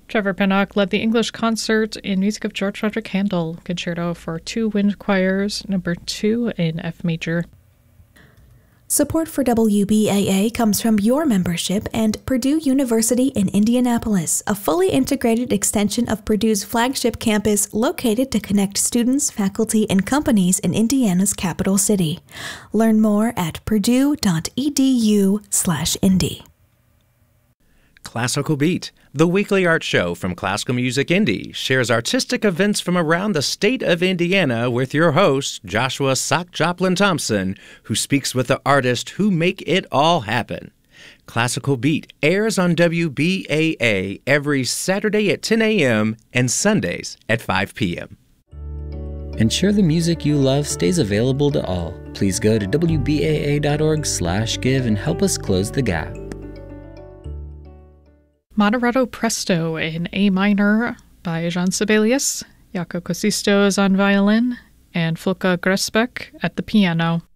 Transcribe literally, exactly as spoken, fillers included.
Trevor Pinnock led the English concert in music of George Frederick Handel, Concerto for Two Wind Choirs, number two in F major. Support for W B A A comes from your membership and Purdue University in Indianapolis, a fully integrated extension of Purdue's flagship campus located to connect students, faculty, and companies in Indiana's capital city. Learn more at purdue.edu slash indy. Classical Beat, the weekly art show from Classical Music Indy, shares artistic events from around the state of Indiana with your host, Joshua Sock Joplin Thompson, who speaks with the artists who make it all happen. Classical Beat airs on W B A A every Saturday at ten a.m. and Sundays at five p.m. Ensure the music you love stays available to all. Please go to W B A A dot org slash give and help us close the gap. Moderato Presto in A minor by Jean Sibelius, Jaco Kosisto is on violin, and Fulka Gresbeck at the piano.